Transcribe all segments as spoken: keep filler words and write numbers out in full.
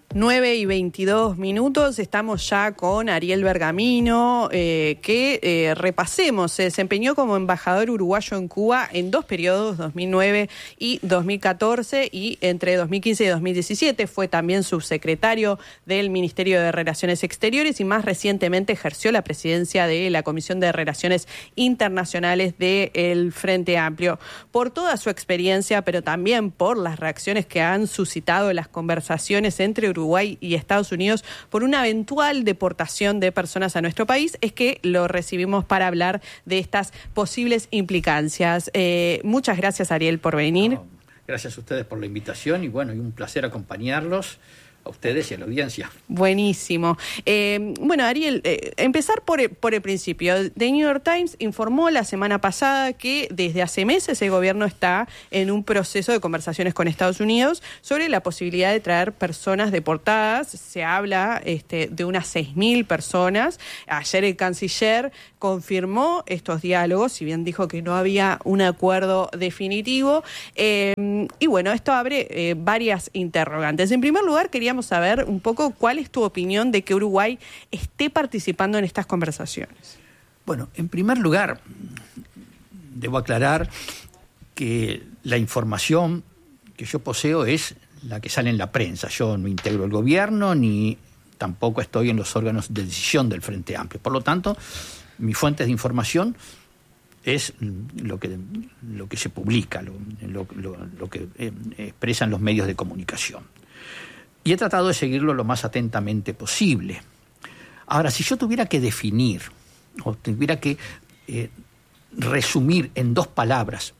nueve y veintidós minutos, estamos ya con Ariel Bergamino, eh, que eh, repasemos, se desempeñó como embajador uruguayo en Cuba en dos periodos, dos mil nueve y dos mil catorce, y entre dos mil quince y dos mil diecisiete fue también subsecretario del Ministerio de Relaciones Exteriores y más recientemente ejerció la presidencia de la Comisión de Relaciones Internacionales del Frente Amplio. Por toda su experiencia, pero también por las reacciones que han suscitado las conversaciones entre Uruguay Uruguay y Estados Unidos por una eventual deportación de personas a nuestro país, es que lo recibimos para hablar de estas posibles implicancias. Eh, muchas gracias, Ariel, por venir. No, gracias a ustedes por la invitación y bueno, y un placer acompañarlos a ustedes y a la audiencia. Buenísimo. Eh, bueno, Ariel, eh, empezar por el, por el principio. The New York Times informó la semana pasada que desde hace meses el gobierno está en un proceso de conversaciones con Estados Unidos sobre la posibilidad de traer personas deportadas. Se habla este, de unas seis mil personas. Ayer el canciller confirmó estos diálogos, si bien dijo que no había un acuerdo definitivo. Eh, y bueno, esto abre eh, varias interrogantes. En primer lugar, quería Queríamos saber un poco cuál es tu opinión de que Uruguay esté participando en estas conversaciones. Bueno, en primer lugar, debo aclarar que la información que yo poseo es la que sale en la prensa. Yo no integro el gobierno ni tampoco estoy en los órganos de decisión del Frente Amplio. Por lo tanto, mis fuentes de información es lo que, lo que se publica, lo, lo, lo, lo que eh, expresan los medios de comunicación. Y he tratado de seguirlo lo más atentamente posible. Ahora, si yo tuviera que definir, o tuviera que eh, resumir en dos palabras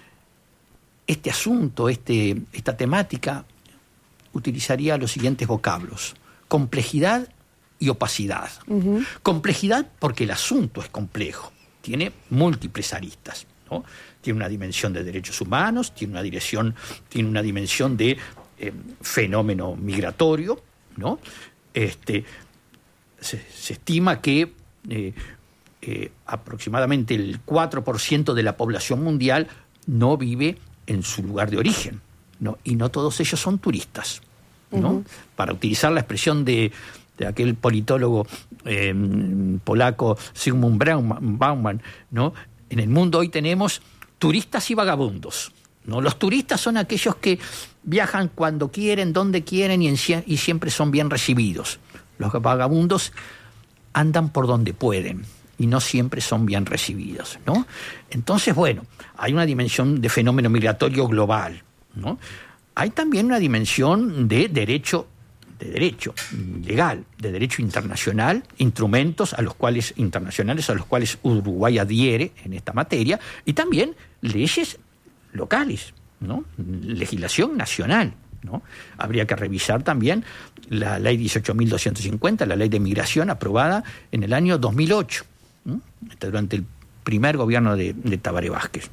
este asunto, este, esta temática, utilizaría los siguientes vocablos: complejidad y opacidad. Uh-huh. Complejidad porque el asunto es complejo, tiene múltiples aristas, ¿no? Tiene una dimensión de derechos humanos, tiene una dirección, tiene una dimensión de Eh, fenómeno migratorio, ¿no? Este, se, se estima que eh, eh, aproximadamente el cuatro por ciento de la población mundial no vive en su lugar de origen, ¿no? Y no todos ellos son turistas, ¿no? Uh-huh. Para utilizar la expresión de, de aquel politólogo eh, polaco Zygmunt Bauman, ¿no? En el mundo hoy tenemos turistas y vagabundos, ¿no? Los turistas son aquellos que viajan cuando quieren, donde quieren y, en, y siempre son bien recibidos. Los vagabundos andan por donde pueden y no siempre son bien recibidos, ¿no? Entonces, bueno, hay una dimensión de fenómeno migratorio global, ¿no? Hay también una dimensión de derecho, de derecho legal, de derecho internacional, instrumentos a los cuales internacionales a los cuales Uruguay adhiere en esta materia, y también leyes locales, ¿no? Legislación nacional, ¿no? Habría que revisar también la ley dieciocho mil doscientos cincuenta, la ley de migración aprobada en el año dos mil ocho, ¿no? Durante el primer gobierno de, de Tabaré Vázquez.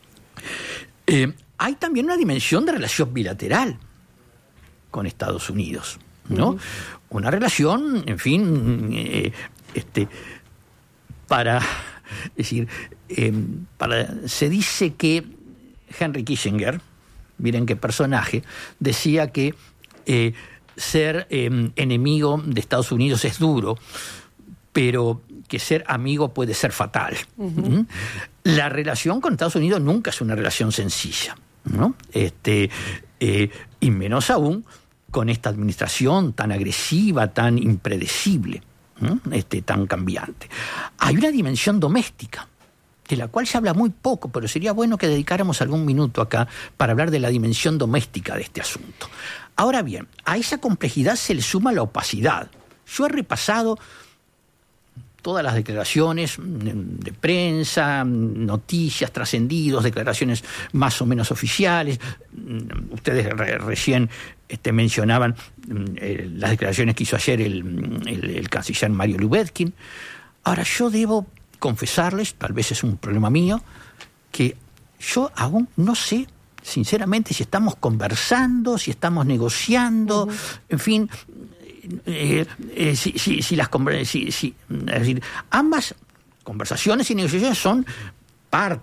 Eh, hay también una dimensión de relación bilateral con Estados Unidos, ¿no? Uh-huh. Una relación, en fin, eh, este, para, es decir, eh, para, se dice que Henry Kissinger, miren qué personaje, decía que eh, ser eh, enemigo de Estados Unidos es duro, pero que ser amigo puede ser fatal. Uh-huh. ¿Mm? La relación con Estados Unidos nunca es una relación sencilla, ¿no? Este, eh, y menos aún con esta administración tan agresiva, tan impredecible, ¿no? este, tan cambiante. Hay una dimensión doméstica, de la cual se habla muy poco, pero sería bueno que dedicáramos algún minuto acá para hablar de la dimensión doméstica de este asunto. Ahora bien, a esa complejidad se le suma la opacidad. Yo he repasado todas las declaraciones de prensa, noticias, trascendidos, declaraciones más o menos oficiales. Ustedes re- recién este, mencionaban eh, las declaraciones que hizo ayer el, el, el canciller Mario Lubetkin. Ahora, yo debo confesarles, tal vez es un problema mío, que yo aún no sé, sinceramente, si estamos conversando, si estamos negociando, uh-huh. en fin, eh, eh, si, si, si las si, si, es decir, ambas conversaciones y negociaciones son parte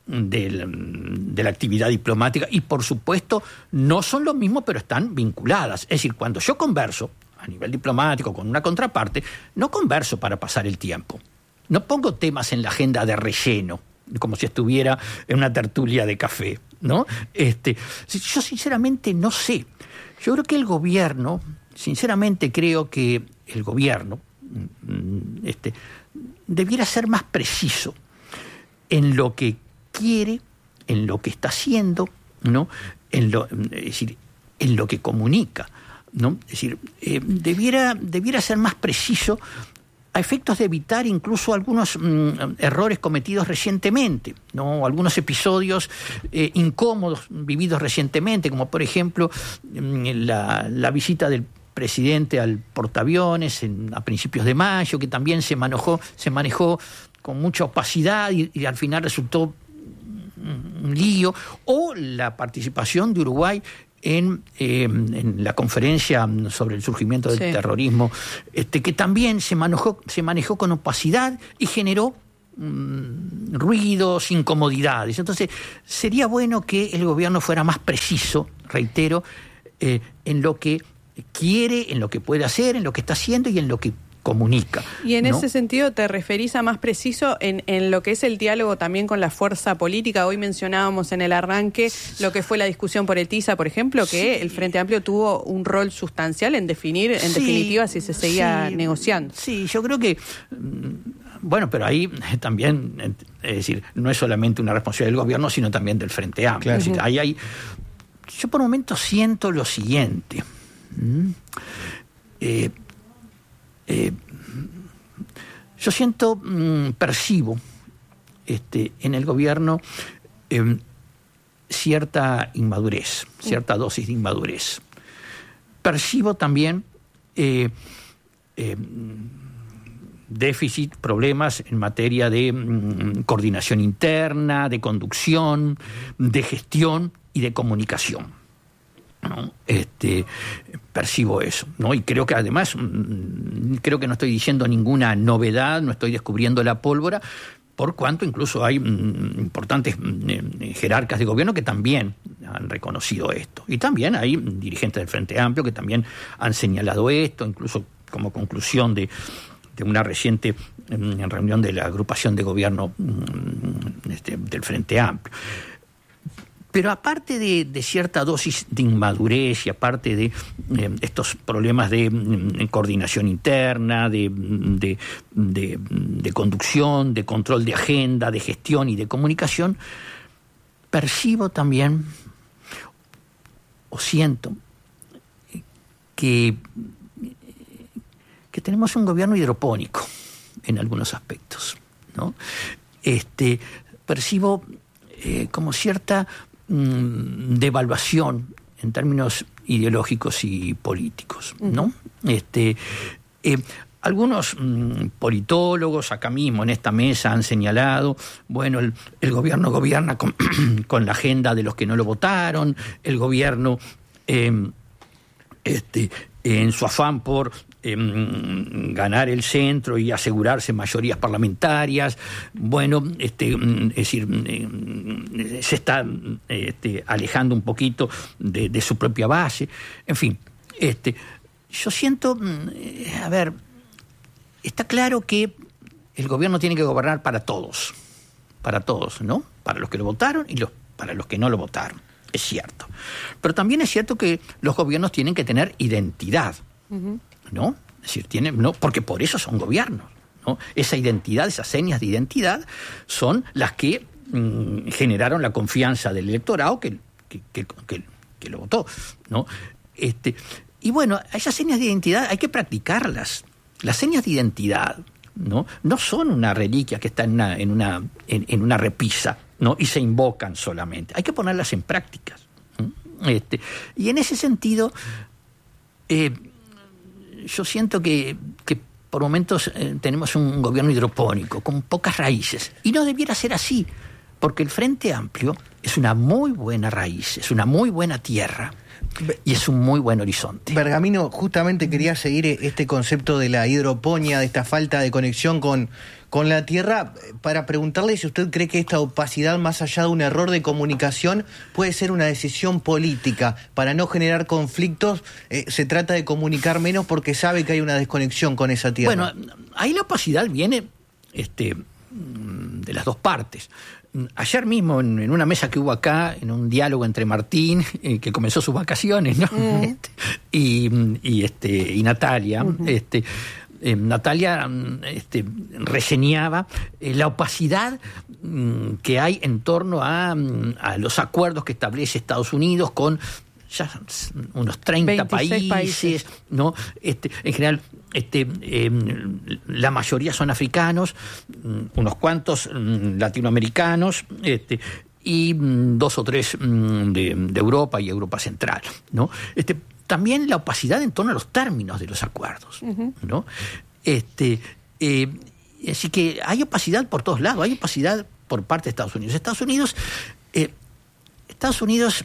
de la, de la actividad diplomática y, por supuesto, no son lo mismo, pero están vinculadas. Es decir, cuando yo converso a nivel diplomático con una contraparte, no converso para pasar el tiempo. No pongo temas en la agenda de relleno, como si estuviera en una tertulia de café, ¿no? Este, yo sinceramente no sé. Yo creo que el gobierno, sinceramente creo que el gobierno este, debiera ser más preciso en lo que quiere, en lo que está haciendo, ¿no? En lo, es decir, en lo que comunica, ¿no? Es decir, eh, debiera, debiera ser más preciso a efectos de evitar incluso algunos mm, errores cometidos recientemente, ¿no? Algunos episodios eh, incómodos vividos recientemente, como por ejemplo mm, la, la visita del presidente al portaaviones en, a principios de mayo, que también se manejó, se manejó con mucha opacidad y, y al final resultó un lío, o la participación de Uruguay en, eh, en la conferencia sobre el surgimiento del sí. terrorismo, este, que también se manejó, se manejó con opacidad y generó mmm, ruidos, incomodidades. Entonces, sería bueno que el gobierno fuera más preciso, reitero, eh, en lo que quiere, en lo que puede hacer, en lo que está haciendo y en lo que comunica. Y en ¿no? ese sentido te referís a más preciso en, en lo que es el diálogo también con la fuerza política. Hoy mencionábamos en el arranque lo que fue la discusión por el TISA, por ejemplo, que sí. el Frente Amplio tuvo un rol sustancial en definir, en sí, definitiva, si se seguía sí, negociando. Sí, yo creo que, bueno, pero ahí también, es decir, no es solamente una responsabilidad del gobierno, sino también del Frente Amplio. Claro. Es decir, ahí hay, yo por momentos siento lo siguiente. ¿Mm? Eh, Eh, yo siento, mmm, percibo este, en el gobierno eh, cierta inmadurez, cierta dosis de inmadurez. Percibo también eh, eh, déficit, problemas en materia de mmm, coordinación interna, de conducción, de gestión y de comunicación. ¿no? Este, percibo eso, ¿no? Y creo que además, creo que no estoy diciendo ninguna novedad, no estoy descubriendo la pólvora, por cuanto incluso hay mm, importantes mm, jerarcas de gobierno que también han reconocido esto. Y también hay dirigentes del Frente Amplio que también han señalado esto, incluso como conclusión de, de una reciente mm, reunión de la agrupación de gobierno mm, este, del Frente Amplio. Pero aparte de, de cierta dosis de inmadurez y aparte de eh, estos problemas de mm, coordinación interna, de, de, de, de conducción, de control de agenda, de gestión y de comunicación, percibo también o siento que, que tenemos un gobierno hidropónico en algunos aspectos, ¿no? Este, percibo eh, como cierta devaluación en términos ideológicos y políticos, ¿no? Este, eh, algunos mmm, politólogos acá mismo en esta mesa han señalado, bueno, el, el gobierno gobierna con, con la agenda de los que no lo votaron, el gobierno eh, este, en su afán por eh, ganar el centro y asegurarse mayorías parlamentarias, bueno, este, es decir, eh, se está este, alejando un poquito de, de su propia base, en fin, este, yo siento, eh, a ver, está claro que el gobierno tiene que gobernar para todos, para todos, ¿no? Para los que lo votaron y los, para los que no lo votaron, es cierto. Pero también es cierto que los gobiernos tienen que tener identidad, uh-huh. ¿no? Es decir, tienen, no, porque por eso son gobiernos, ¿no? Esa identidad, esas señas de identidad son las que mmm, generaron la confianza del electorado que, que, que, que, que lo votó, ¿no? Este, y bueno, esas señas de identidad hay que practicarlas. Las señas de identidad, ¿no? No son una reliquia que está en una, en una, en, en una repisa, ¿no? Y se invocan solamente. Hay que ponerlas en prácticas. Este, y en ese sentido, eh, yo siento que, que por momentos eh, tenemos un gobierno hidropónico, con pocas raíces. Y no debiera ser así, porque el Frente Amplio es una muy buena raíz, es una muy buena tierra. Y es un muy buen horizonte. Bergamino, justamente quería seguir este concepto de la hidroponía, de esta falta de conexión con, con la tierra, para preguntarle si usted cree que esta opacidad, más allá de un error de comunicación, puede ser una decisión política. Para no generar conflictos, eh, se trata de comunicar menos porque sabe que hay una desconexión con esa tierra. Bueno, ahí la opacidad viene este, de las dos partes. Ayer mismo, en, en una mesa que hubo acá, en un diálogo entre Martín, eh, que comenzó sus vacaciones, ¿no? Mm. Este, y, y, este, y Natalia, uh-huh. este, eh, Natalia este, reseñaba eh, la opacidad mm, que hay en torno a, a los acuerdos que establece Estados Unidos con ya unos treinta países, países, ¿no? Este, en general, este, eh, la mayoría son africanos, unos cuantos latinoamericanos, este, y dos o tres de, de Europa y Europa Central, ¿no? Este, también la opacidad en torno a los términos de los acuerdos, uh-huh. ¿no? Este, eh, así que hay opacidad por todos lados, hay opacidad por parte de Estados Unidos. Estados Unidos, eh, Estados Unidos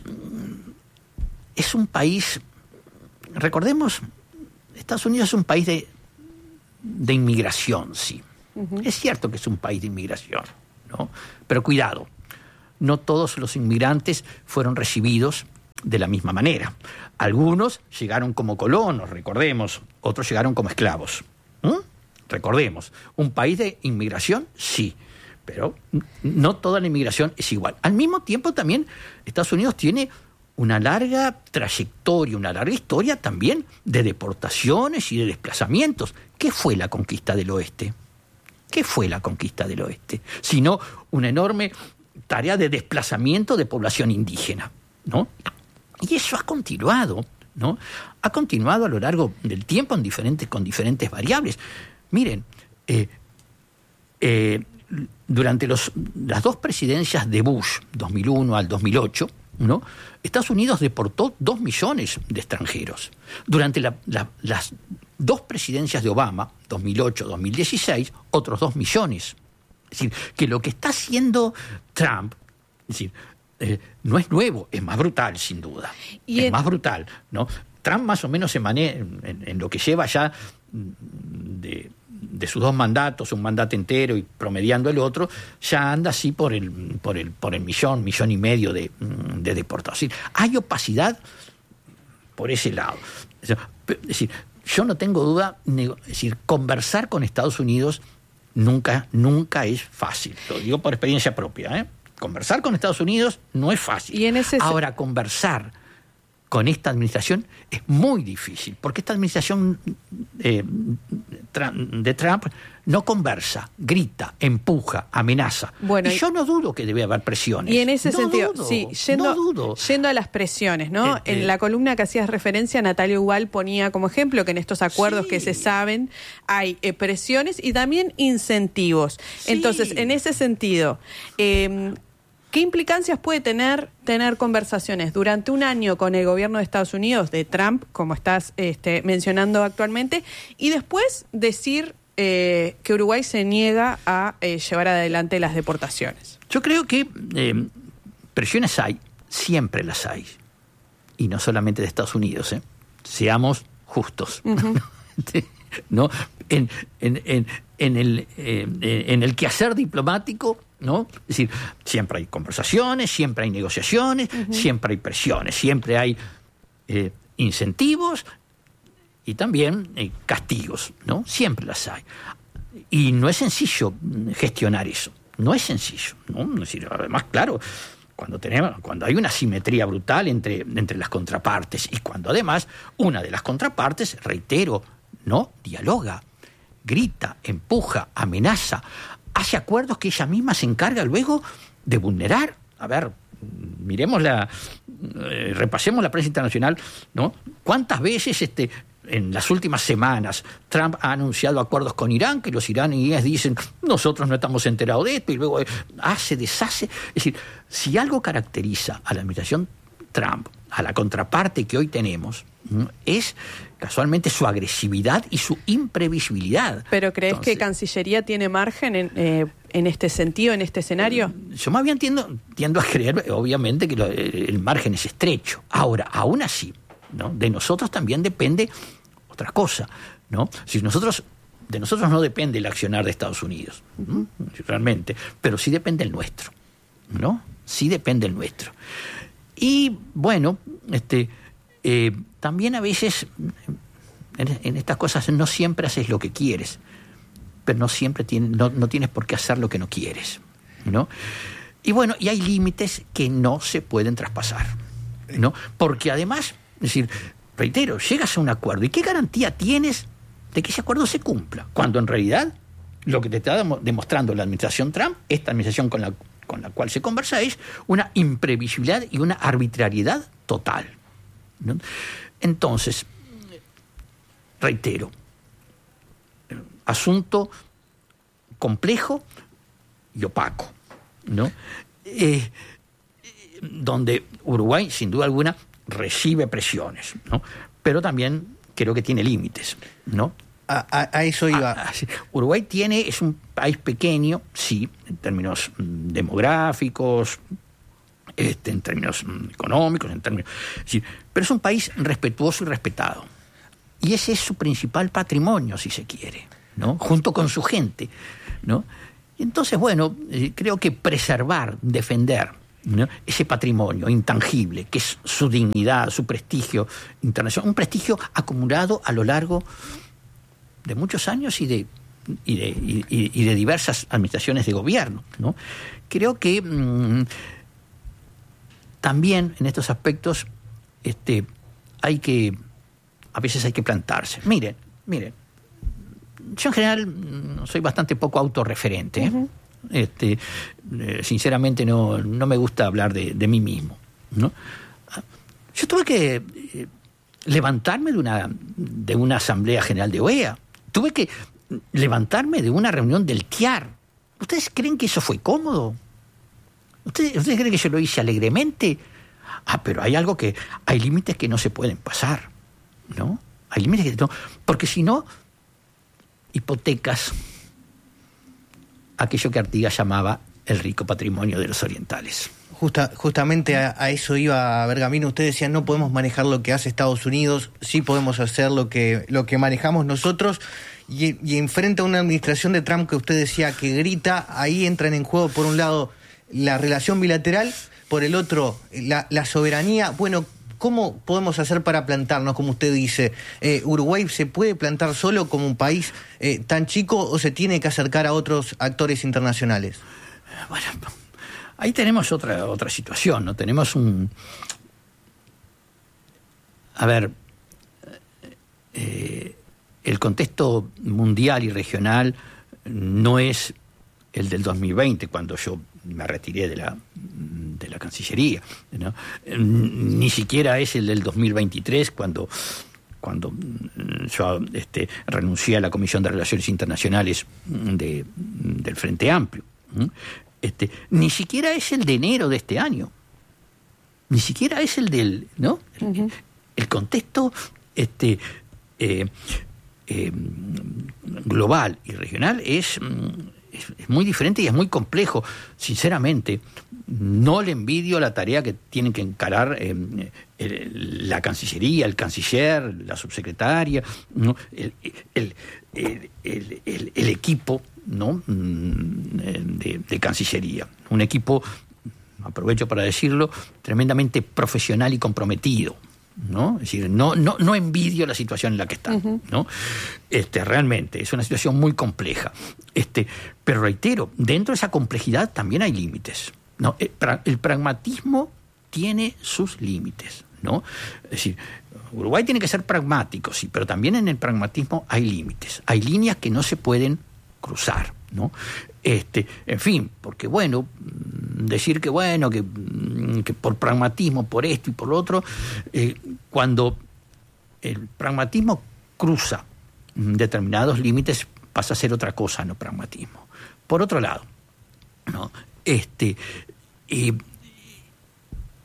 es un país, recordemos, Estados Unidos es un país de, de inmigración, sí. Uh-huh. Es cierto que es un país de inmigración, ¿no? Pero cuidado, no todos los inmigrantes fueron recibidos de la misma manera. Algunos llegaron como colonos, recordemos, otros llegaron como esclavos. ¿Mm? Recordemos, un país de inmigración, sí, pero no toda la inmigración es igual. Al mismo tiempo también Estados Unidos tiene una larga trayectoria, una larga historia también de deportaciones y de desplazamientos. ¿Qué fue la conquista del oeste? ¿Qué fue la conquista del oeste? Sino una enorme tarea de desplazamiento de población indígena, ¿no? Y eso ha continuado, ¿no? Ha continuado a lo largo del tiempo en diferentes, con diferentes variables. Miren, eh, eh, durante los, las dos presidencias de Bush, dos mil uno al dos mil ocho, ¿no? Estados Unidos deportó dos millones de extranjeros. Durante la, la, las dos presidencias de Obama, dos mil ocho a dos mil dieciséis, otros dos millones. Es decir, que lo que está haciendo Trump, es decir, eh, no es nuevo, es más brutal, sin duda. Y es en... más brutal, ¿no? Trump más o menos se maneja en, en lo que lleva ya de... de sus dos mandatos, un mandato entero y promediando el otro, ya anda así por el por el por el millón, millón y medio de, de deportados. Es decir, hay opacidad por ese lado. Es decir, yo no tengo duda, es decir, conversar con Estados Unidos nunca, nunca es fácil. Lo digo por experiencia propia, ¿eh? Conversar con Estados Unidos no es fácil. Y en ese... Ahora, conversar con esta administración es muy difícil, porque esta administración eh, de Trump no conversa, grita, empuja, amenaza. Bueno, y yo no dudo que debe haber presiones. Y en ese no sentido, dudo, sí, yendo, no dudo. yendo a las presiones, ¿no? Eh, en eh, la columna que hacías referencia, Natalia Ubal ponía como ejemplo que en estos acuerdos sí. que se saben hay eh, presiones y también incentivos. Sí. Entonces, en ese sentido... Eh, ¿qué implicancias puede tener tener conversaciones durante un año con el gobierno de Estados Unidos, de Trump, como estás este, mencionando actualmente, y después decir eh, que Uruguay se niega a eh, llevar adelante las deportaciones? Yo creo que eh, presiones hay, siempre las hay, y no solamente de Estados Unidos, ¿eh? Seamos justos. Uh-huh. ¿No? En, en, en, en, el, eh, en el quehacer diplomático, ¿no? Es decir, siempre hay conversaciones, siempre hay negociaciones, uh-huh. siempre hay presiones, siempre hay eh, incentivos y también eh, castigos, ¿no? Siempre las hay. Y no es sencillo gestionar eso, no es sencillo, ¿no? Es decir, además, claro, cuando tenemos, cuando hay una asimetría brutal entre, entre las contrapartes y cuando además una de las contrapartes, reitero, no dialoga, grita, empuja, amenaza, hace acuerdos que ella misma se encarga luego de vulnerar. A ver, miremos la, eh, repasemos la prensa internacional, ¿no? ¿Cuántas veces este, en las últimas semanas Trump ha anunciado acuerdos con Irán que los iraníes dicen nosotros no estamos enterados de esto y luego hace, deshace? Es decir, si algo caracteriza a la administración Trump, a la contraparte que hoy tenemos, es casualmente su agresividad y su imprevisibilidad. ¿Pero crees Entonces, que Cancillería tiene margen en, eh, en este sentido, en este escenario? Yo más bien tiendo, tiendo a creer, obviamente, que lo, el margen es estrecho. Ahora, aún así, ¿no? De nosotros también depende otra cosa, ¿no? Si nosotros, de nosotros no depende el accionar de Estados Unidos, ¿no? Realmente, pero sí depende el nuestro, ¿no? Sí depende el nuestro. Y bueno, este... Eh, también a veces en, en estas cosas no siempre haces lo que quieres, pero no siempre tiene, no, no tienes por qué hacer lo que no quieres, ¿no? Y bueno, y hay límites que no se pueden traspasar, ¿no? Porque además, es decir, reitero, llegas a un acuerdo y ¿qué garantía tienes de que ese acuerdo se cumpla? Cuando en realidad lo que te está demostrando la administración Trump, esta administración con la, con la cual se conversa, es una imprevisibilidad y una arbitrariedad total, ¿no? Entonces, reitero, asunto complejo y opaco, ¿no? Eh, donde Uruguay, sin duda alguna, recibe presiones, ¿no? Pero también creo que tiene límites, ¿no? A, a, a eso iba. A, a, Uruguay tiene, es un país pequeño, sí, en términos demográficos, Este, en términos económicos, en términos, sí, pero es un país respetuoso y respetado. Y ese es su principal patrimonio, si se quiere, ¿no? Junto con su gente, ¿no? Y entonces, bueno, eh, creo que preservar, defender, ¿no? Ese patrimonio intangible, que es su dignidad, su prestigio internacional, un prestigio acumulado a lo largo de muchos años y de, y de, y, y de diversas administraciones de gobierno, ¿no? Creo que mmm, también en estos aspectos este, hay que, a veces hay que plantarse. Miren, miren, yo en general soy bastante poco autorreferente, ¿eh? Uh-huh. Este, eh, sinceramente no, no me gusta hablar de, de mí mismo, ¿no? Yo tuve que eh, levantarme de una, de una asamblea general de O E A, tuve que levantarme de una reunión del T I A R. ¿Ustedes creen que eso fue cómodo? ¿Ustedes, ¿Ustedes creen que yo lo hice alegremente? Ah, pero hay algo que... Hay límites que no se pueden pasar, ¿no? Hay límites que no... Porque si no, hipotecas aquello que Artigas llamaba el rico patrimonio de los orientales. Justa, justamente a, a eso iba Bergamino. Usted decía, no podemos manejar lo que hace Estados Unidos, sí podemos hacer lo que, lo que manejamos nosotros. Y, y enfrente a una administración de Trump que usted decía que grita, ahí entran en juego, por un lado, la relación bilateral, por el otro, la, la soberanía. Bueno, ¿cómo podemos hacer para plantarnos, como usted dice? Eh, ¿Uruguay se puede plantar solo como un país eh, tan chico o se tiene que acercar a otros actores internacionales? Bueno, ahí tenemos otra, otra situación, ¿no? Tenemos un... A ver, eh, el contexto mundial y regional no es el del dos mil veinte, cuando yo me retiré de la, de la Cancillería, ¿no? Ni siquiera es el del dos mil veintitrés, cuando, cuando yo este, renuncié a la Comisión de Relaciones Internacionales de, del Frente Amplio. Este, ni siquiera es el de enero de este año. Ni siquiera es el del... ¿no? Uh-huh. El contexto este, eh, eh, global y regional es... Es, es muy diferente y es muy complejo. Sinceramente, no le envidio la tarea que tienen que encarar eh, el, la Cancillería, el canciller, la subsecretaria, ¿no? el, el, el, el, el, el equipo, ¿no? de, de Cancillería. Un equipo, aprovecho para decirlo, tremendamente profesional y comprometido, ¿no? Es decir, no, no, no envidio la situación en la que están, uh-huh. ¿no? Este, realmente es una situación muy compleja. Este, pero reitero, dentro de esa complejidad también hay límites, ¿no? El, el pragmatismo tiene sus límites, ¿no? Es decir, Uruguay tiene que ser pragmático, sí, pero también en el pragmatismo hay límites, hay líneas que no se pueden cruzar, ¿no? Este, en fin, porque bueno, decir que bueno, que, que por pragmatismo, por esto y por lo otro, eh, cuando el pragmatismo cruza determinados límites, pasa a ser otra cosa, no pragmatismo. Por otro lado, ¿no? Este, eh,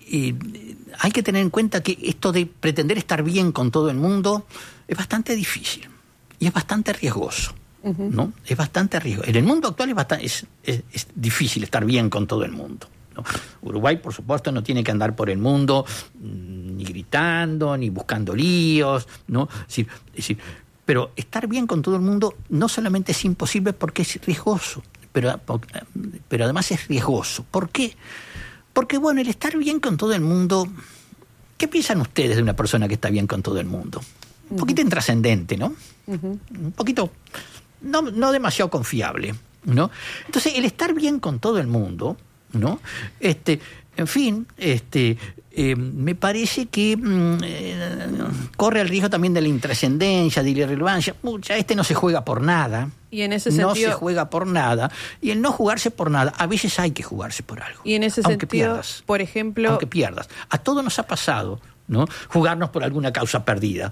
eh, hay que tener en cuenta que esto de pretender estar bien con todo el mundo es bastante difícil y es bastante riesgoso. Uh-huh. ¿No? Es bastante riesgoso. En el mundo actual es, bastante, es, es, es difícil estar bien con todo el mundo, ¿no? Uruguay, por supuesto, no tiene que andar por el mundo ni gritando, ni buscando líos, ¿no? Es decir, es decir, pero estar bien con todo el mundo no solamente es imposible porque es riesgoso, pero, pero además es riesgoso. ¿Por qué? Porque, bueno, el estar bien con todo el mundo, ¿qué piensan ustedes de una persona que está bien con todo el mundo? Un uh-huh. poquito intrascendente, ¿no? Uh-huh. Un poquito... No, no demasiado confiable, ¿no? Entonces, el estar bien con todo el mundo, ¿no? Este, en fin, este, eh, me parece que mm, eh, corre el riesgo también de la intrascendencia, de la irrelevancia. Mucha, este no se juega por nada. Y en ese sentido, no se juega por nada. Y el no jugarse por nada, a veces hay que jugarse por algo. Y en ese aunque sentido, pierdas, por ejemplo... Aunque pierdas. A todos nos ha pasado, ¿no? Jugarnos por alguna causa perdida.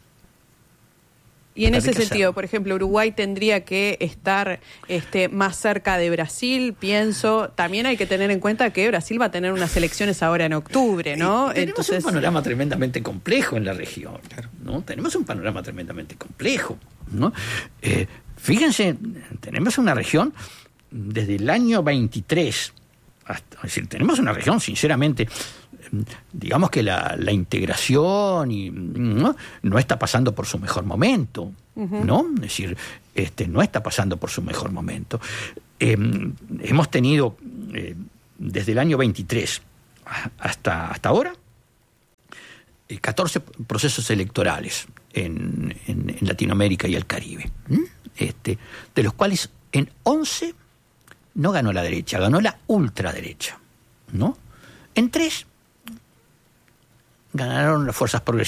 Y en ese sentido, por ejemplo, Uruguay tendría que estar este, más cerca de Brasil, pienso. También hay que tener en cuenta que Brasil va a tener unas elecciones ahora en octubre, ¿no? Y tenemos Entonces... un panorama tremendamente complejo en la región, ¿no? Tenemos un panorama tremendamente complejo, ¿no? Eh, fíjense, tenemos una región desde el año veintitrés, hasta, es decir, tenemos una región, sinceramente... digamos que la, la integración y, ¿no? no está pasando por su mejor momento, uh-huh. ¿no? Es decir, este, no está pasando por su mejor momento. Eh, hemos tenido, eh, desde el año veintitrés hasta, hasta ahora, eh, catorce procesos electorales en, en, en Latinoamérica y el Caribe, ¿Mm? este, de los cuales en once no ganó la derecha, ganó la ultraderecha, ¿no? En tres ganaron las fuerzas progresistas